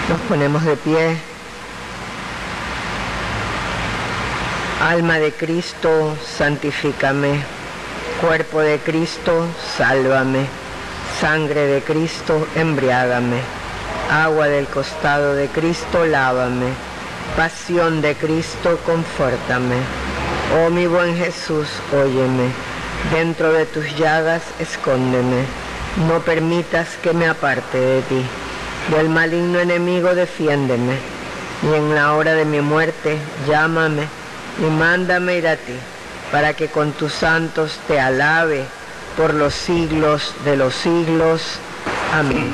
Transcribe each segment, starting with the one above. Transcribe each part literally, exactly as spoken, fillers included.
Nos ponemos de pie. Alma de Cristo, santifícame. Cuerpo de Cristo, sálvame. Sangre de Cristo, embriágame. Agua del costado de Cristo, lávame. Pasión de Cristo, confórtame. Oh mi buen Jesús, óyeme. Dentro de tus llagas, escóndeme. No permitas que me aparte de ti. Del maligno enemigo, defiéndeme. Y en la hora de mi muerte, llámame y mándame ir a ti, para que con tus santos te alabe por los siglos de los siglos. Amén.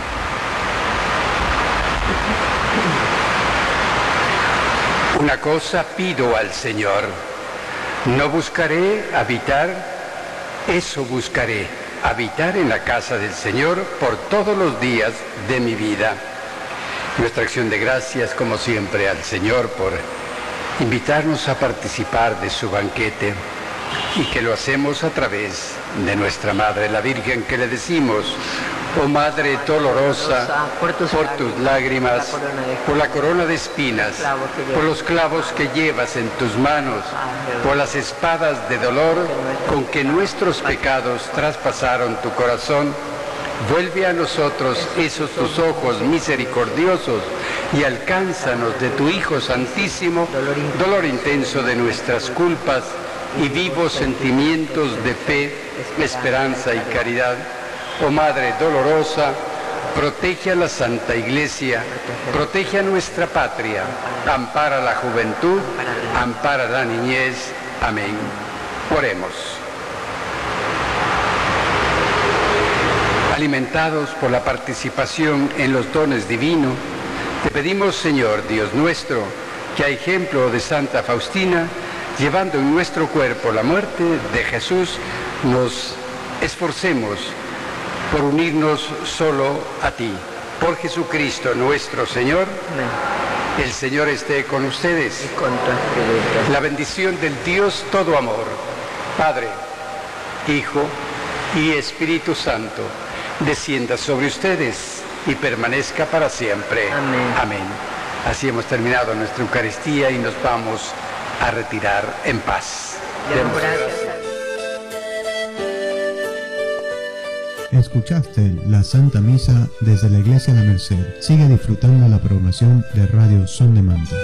Una cosa pido al Señor, no buscaré habitar, eso buscaré, habitar en la casa del Señor por todos los días de mi vida. Nuestra acción de gracias, como siempre, al Señor por invitarnos a participar de su banquete, y que lo hacemos a través de nuestra Madre, la Virgen, que le decimos: oh Madre dolorosa, por tus, por tus lágrimas, por la corona de espinas, por los clavos que llevas en tus manos, por las espadas de dolor con que nuestros pecados traspasaron tu corazón, vuelve a nosotros esos tus ojos misericordiosos y alcánzanos de tu Hijo Santísimo dolor intenso de nuestras culpas y vivos sentimientos de fe, esperanza y caridad. Oh Madre dolorosa, protege a la Santa Iglesia, protege a nuestra patria, ampara la juventud, ampara la niñez. Amén. Oremos. Alimentados por la participación en los dones divinos, te pedimos, Señor Dios nuestro, que a ejemplo de Santa Faustina, llevando en nuestro cuerpo la muerte de Jesús, nos esforcemos por unirnos solo a ti. Por Jesucristo nuestro Señor. Amén. El Señor esté con ustedes. Y con tu espíritu. La bendición del Dios todo amor, Padre, Hijo y Espíritu Santo, descienda sobre ustedes y permanezca para siempre. Amén. Amén. Así hemos terminado nuestra Eucaristía y nos vamos a retirar en paz. Demos gracias. Escuchaste la Santa Misa desde la Iglesia La Merced. Sigue disfrutando la programación de Radio Son de Manta.